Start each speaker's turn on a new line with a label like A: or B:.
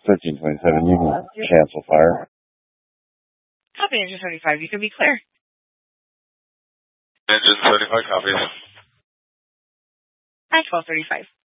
A: 1327, you can cancel fire.
B: Copy, Engine 75, you can be clear.
C: Engine 75 copies.
B: At 1235.